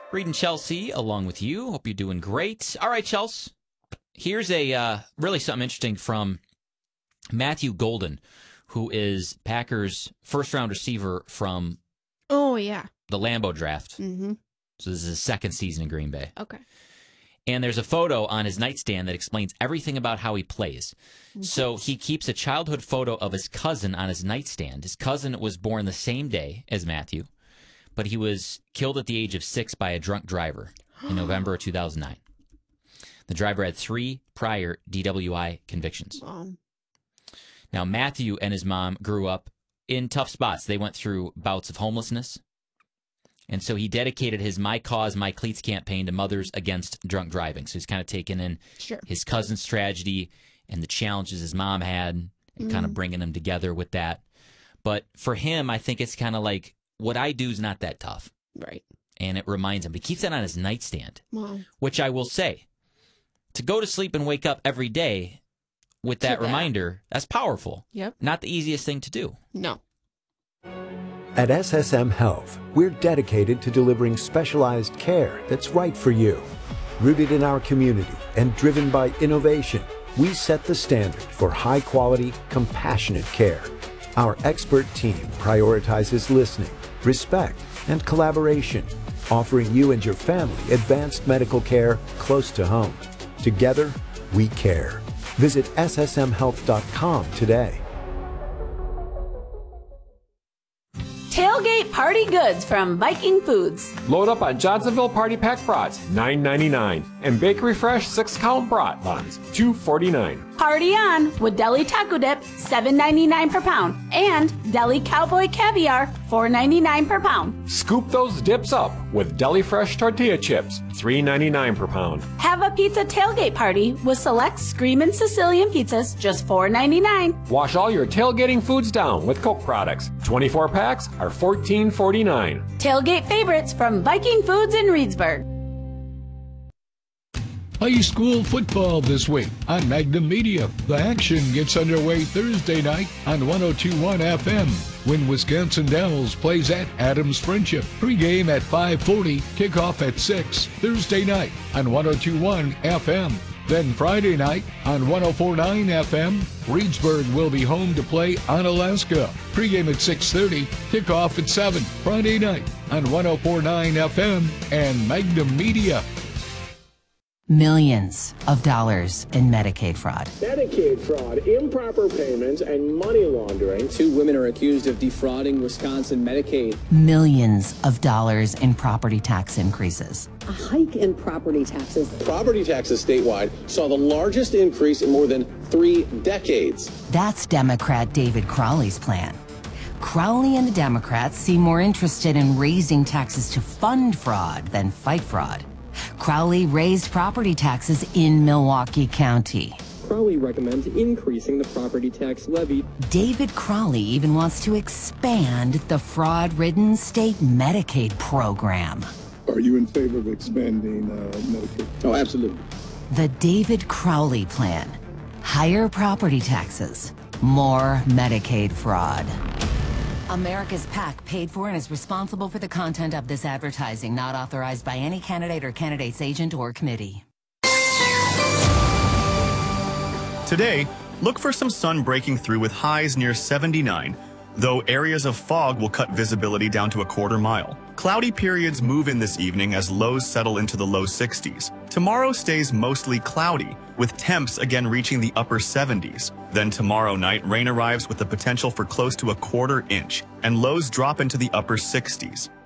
Reading Chelsea along with you. Hope you're doing great. All right, Chelsea. Here's a really something interesting from Matthew Golden, who is Packers' first-round receiver from the Lambeau draft. Mm-hmm. So this is his second season in Green Bay. Okay. And there's a photo on his nightstand that explains everything about how he plays. Mm-hmm. So he keeps a childhood photo of his cousin on his nightstand. His cousin was born the same day as Matthew, but he was killed at the age of 6 by a drunk driver in November of 2009. The driver had 3 prior DWI convictions. Wow. Now, Matthew and his mom grew up in tough spots. They went through bouts of homelessness. And so he dedicated his My Cause, My Cleats campaign to mothers against drunk driving. So he's kind of taken in his cousin's tragedy and the challenges his mom had and kind of bringing them together with that. But for him, I think it's kind of like, what I do is not that tough. Right. And it reminds him. He keeps that on his nightstand, Wow. which I will say, to go to sleep and wake up every day with that reminder, that's powerful. Yep. Not the easiest thing to do. No. At SSM Health, we're dedicated to delivering specialized care that's right for you. Rooted in our community and driven by innovation, we set the standard for high-quality, compassionate care. Our expert team prioritizes listening, respect, and collaboration, offering you and your family advanced medical care close to home. Together, we care. Visit ssmhealth.com today. Tailgate Party Goods from Viking Foods. Load up on Johnsonville Party Pack brats, $9.99. And Bakery Fresh 6-count brat buns, $2.49. Party on with Deli Taco Dip, $7.99 per pound. And Deli Cowboy Caviar, $4.99 per pound. Scoop those dips up with Deli Fresh tortilla chips, $3.99 per pound. Have a pizza tailgate party with select Screamin' Sicilian pizzas, just $4.99. Wash all your tailgating foods down with Coke products. 24 packs are $14.49. Tailgate favorites from Viking Foods in Reedsburg. High school football this week on Magnum Media. The action gets underway Thursday night on 102.1 FM when Wisconsin Dells plays at Adams Friendship. Pre-game at 5:40, kickoff at 6 Thursday night on 102.1 FM. Then Friday night on 104.9 FM, Reedsburg will be home to play Onalaska. Pre-game at 6:30, kickoff at 7 Friday night on 104.9 FM and Magnum Media. Millions of dollars in Medicaid fraud. Medicaid fraud, improper payments, and money laundering. 2 women are accused of defrauding Wisconsin Medicaid. Millions of dollars in property tax increases. A hike in property taxes. Property taxes statewide saw the largest increase in more than 3 decades. That's Democrat David Crowley's plan. Crowley and the Democrats seem more interested in raising taxes to fund fraud than fight fraud. Crowley raised property taxes in Milwaukee County. Crowley recommends increasing the property tax levy. David Crowley even wants to expand the fraud-ridden state Medicaid program. Are you in favor of expanding Medicaid? Oh, absolutely. The David Crowley plan. Higher property taxes, more Medicaid fraud. America's PAC paid for and is responsible for the content of this advertising, not authorized by any candidate or candidate's agent or committee. Today, look for some sun breaking through with highs near 79, though areas of fog will cut visibility down to a quarter mile. Cloudy periods move in this evening as lows settle into the low 60s. Tomorrow stays mostly cloudy, with temps again reaching the upper 70s. Then tomorrow night, rain arrives with the potential for close to a quarter inch, and lows drop into the upper 60s.